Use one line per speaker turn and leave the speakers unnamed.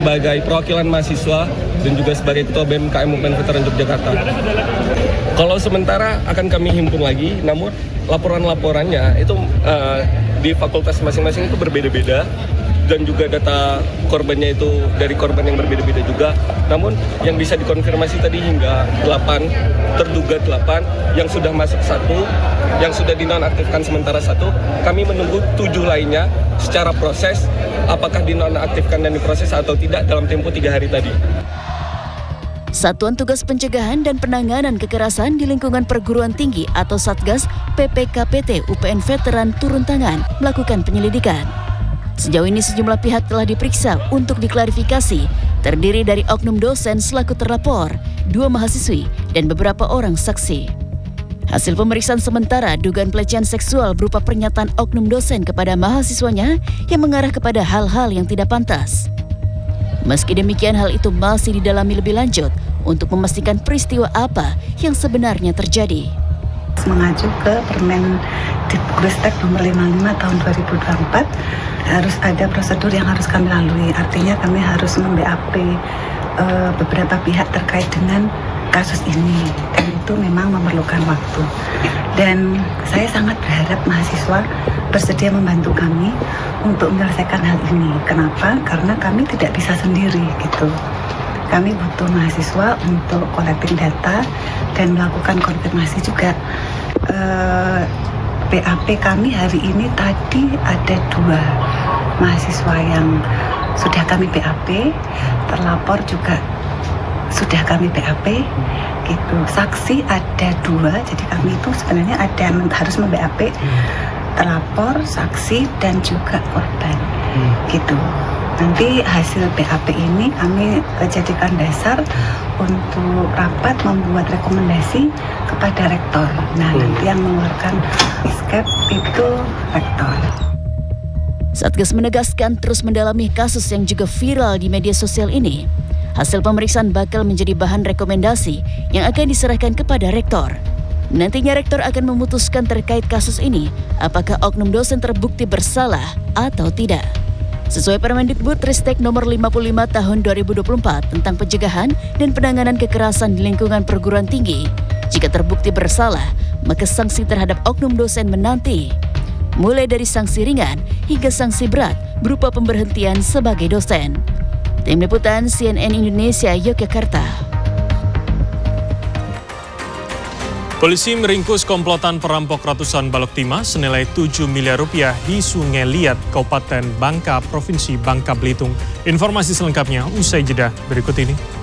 Sebagai perwakilan mahasiswa dan juga sebagai Ketua BMKM UPN Veteran Yogyakarta. Kalau sementara akan kami himpun lagi, namun laporan-laporannya itu di fakultas masing-masing itu berbeda-beda dan juga data korbannya itu dari korban yang berbeda-beda juga. Namun yang bisa dikonfirmasi tadi hingga 8, terduga 8, yang sudah masuk 1, yang sudah dinonaktifkan sementara 1. Kami menunggu 7 lainnya secara proses, apakah dinonaktifkan dan diproses atau tidak dalam tempo 3 hari tadi.
Satuan Tugas Pencegahan dan Penanganan Kekerasan di Lingkungan Perguruan Tinggi atau Satgas PPKPT UPN Veteran turun tangan melakukan penyelidikan. Sejauh ini sejumlah pihak telah diperiksa untuk diklarifikasi, terdiri dari oknum dosen selaku terlapor, 2 mahasiswi, dan beberapa orang saksi. Hasil pemeriksaan sementara dugaan pelecehan seksual berupa pernyataan oknum dosen kepada mahasiswanya yang mengarah kepada hal-hal yang tidak pantas. Meski demikian, hal itu masih didalami lebih lanjut untuk memastikan peristiwa apa yang sebenarnya terjadi.
Mengacu ke Permendikbudristek nomor 55 tahun 2024, harus ada prosedur yang harus kami lalui. Artinya kami harus mem-BAP beberapa pihak terkait dengan kasus ini, dan itu memang memerlukan waktu. Dan saya sangat berharap mahasiswa bersedia membantu kami untuk menyelesaikan hal ini. Kenapa? Karena kami tidak bisa sendiri gitu. Kami butuh mahasiswa untuk collecting data dan melakukan konfirmasi juga. BAP kami hari ini tadi ada 2 mahasiswa yang sudah kami BAP, terlapor juga sudah kami BAP gitu. Saksi ada 2, jadi kami itu sebenarnya ada harus mem-BAP terlapor, saksi, dan juga korban gitu. Nanti hasil BAP ini kami jadikan dasar untuk rapat membuat rekomendasi kepada rektor. Nah, nanti yang mengeluarkan skep itu rektor.
Satgas menegaskan terus mendalami kasus yang juga viral di media sosial ini. Hasil pemeriksaan bakal menjadi bahan rekomendasi yang akan diserahkan kepada rektor. Nantinya rektor akan memutuskan terkait kasus ini, apakah oknum dosen terbukti bersalah atau tidak. Sesuai Permendikbudristek nomor 55 tahun 2024 tentang pencegahan dan penanganan kekerasan di lingkungan perguruan tinggi, jika terbukti bersalah, maka sanksi terhadap oknum dosen menanti, mulai dari sanksi ringan hingga sanksi berat berupa pemberhentian sebagai dosen. Tim Liputan CNN Indonesia, Yogyakarta.
Polisi meringkus komplotan perampok ratusan balok timah senilai 7 miliar rupiah di Sungai Liat, Kabupaten Bangka, Provinsi Bangka Belitung. Informasi selengkapnya usai jeda berikut ini.